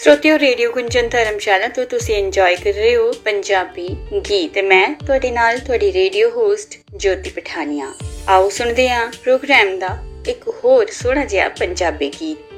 श्रोतियों radio Gunjan धर्मशाला तो तुसी enjoy कर रहे हो पंजाबी गीत ते मैं तुहाडे नाल तुहाडी रेडियो होस्ट ज्योति पठानिया। आओ सुनदे हां प्रोग्राम दा एक होर सोहना जिहा पंजाबी गीत।